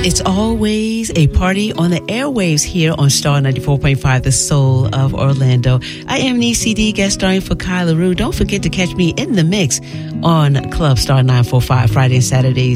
It's always a party on the airwaves here on Star 94.5, the soul of Orlando. I am Niecy D, guest starring for Kyla Rue. Don't forget to catch me in the mix on Club Star 945 Friday and Saturdays